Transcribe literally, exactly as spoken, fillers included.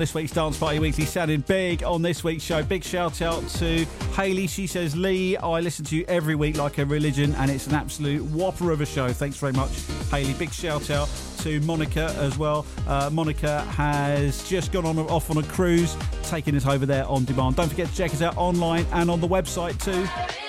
This week's Dance Party Weekly sounding big on this week's show. Big shout out to Hayley. She says, Lee, I listen to you every week like a religion and it's an absolute whopper of a show. Thanks very much, Hayley. Big shout out to Monica as well. Uh, Monica has just gone on off on a cruise, taking us over there on demand. Don't forget to check us out online and on the website too.